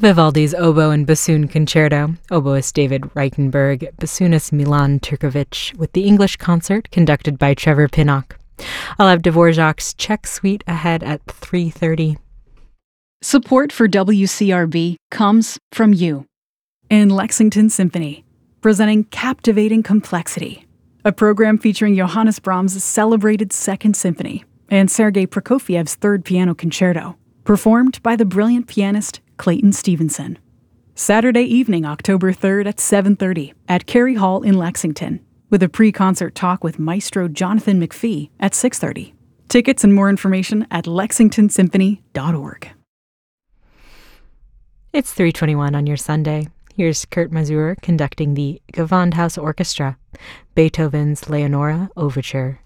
Vivaldi's Oboe and Bassoon Concerto, oboist David Reichenberg, bassoonist Milan Turkovic, with the English concert conducted by Trevor Pinnock. I'll have Dvorak's Czech Suite ahead at 3:30. Support for WCRB comes from you. And Lexington Symphony, presenting Captivating Complexity, a program featuring Johannes Brahms' celebrated Second Symphony and Sergei Prokofiev's Third Piano Concerto, performed by the brilliant pianist Clayton Stevenson. Saturday evening, October 3rd at 7:30 at Cary Hall in Lexington, with a pre-concert talk with Maestro Jonathan McPhee at 6:30. Tickets and more information at lexingtonsymphony.org. It's 3:21 on your Sunday. Here's Kurt Masur conducting the Gewandhaus Orchestra, Beethoven's Leonora Overture.